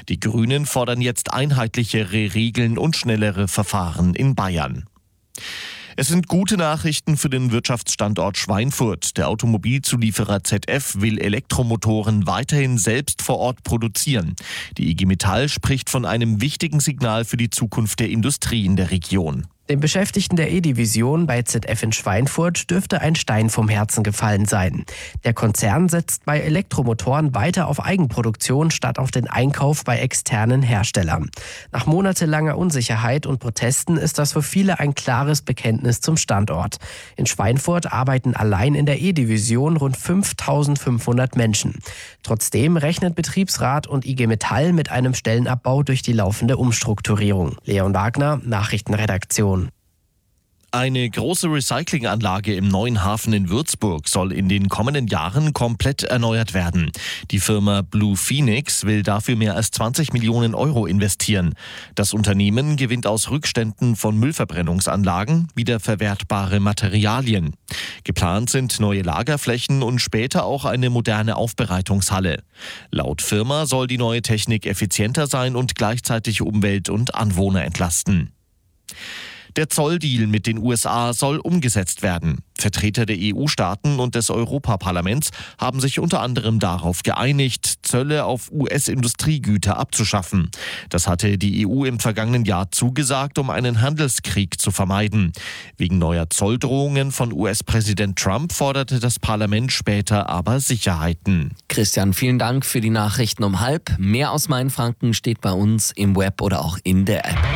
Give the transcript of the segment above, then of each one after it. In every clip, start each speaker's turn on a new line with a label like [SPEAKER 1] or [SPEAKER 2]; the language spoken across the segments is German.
[SPEAKER 1] Die Grünen fordern jetzt einheitlichere Regeln und schnellere Verfahren in Bayern. Es sind gute Nachrichten für den Wirtschaftsstandort Schweinfurt. Der Automobilzulieferer ZF will Elektromotoren weiterhin selbst vor Ort produzieren. Die IG Metall spricht von einem wichtigen Signal für die Zukunft der Industrie in der Region.
[SPEAKER 2] Den Beschäftigten der E-Division bei ZF in Schweinfurt dürfte ein Stein vom Herzen gefallen sein. Der Konzern setzt bei Elektromotoren weiter auf Eigenproduktion statt auf den Einkauf bei externen Herstellern. Nach monatelanger Unsicherheit und Protesten ist das für viele ein klares Bekenntnis zum Standort. In Schweinfurt arbeiten allein in der E-Division rund 5.500 Menschen. Trotzdem rechnet Betriebsrat und IG Metall mit einem Stellenabbau durch die laufende Umstrukturierung. Leon Wagner, Nachrichtenredaktion.
[SPEAKER 1] Eine große Recyclinganlage im neuen Hafen in Würzburg soll in den kommenden Jahren komplett erneuert werden. Die Firma Blue Phoenix will dafür mehr als 20 Millionen Euro investieren. Das Unternehmen gewinnt aus Rückständen von Müllverbrennungsanlagen wiederverwertbare Materialien. Geplant sind neue Lagerflächen und später auch eine moderne Aufbereitungshalle. Laut Firma soll die neue Technik effizienter sein und gleichzeitig Umwelt und Anwohner entlasten. Der Zolldeal mit den USA soll umgesetzt werden. Vertreter der EU-Staaten und des Europaparlaments haben sich unter anderem darauf geeinigt, Zölle auf US-Industriegüter abzuschaffen. Das hatte die EU im vergangenen Jahr zugesagt, um einen Handelskrieg zu vermeiden. Wegen neuer Zolldrohungen von US-Präsident Trump forderte das Parlament später aber Sicherheiten.
[SPEAKER 3] Christian, vielen Dank für die Nachrichten um 12:30. Mehr aus Mainfranken steht bei uns im Web oder auch in der App.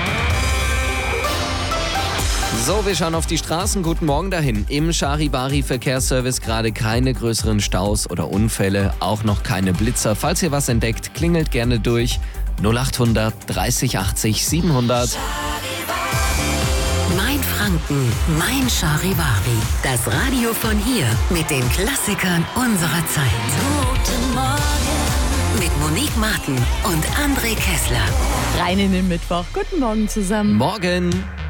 [SPEAKER 3] So, wir schauen auf die Straßen. Guten Morgen dahin. Im Charivari-Verkehrsservice gerade keine größeren Staus oder Unfälle, auch noch keine Blitzer. Falls ihr was entdeckt, klingelt gerne durch 0800 30 80 700.
[SPEAKER 4] Mainfranken, mein Charivari. Das Radio von hier mit den Klassikern unserer Zeit. Guten Morgen. Mit Monique Martin und André Kessler.
[SPEAKER 5] Rein in den Mittwoch. Guten Morgen zusammen.
[SPEAKER 3] Morgen.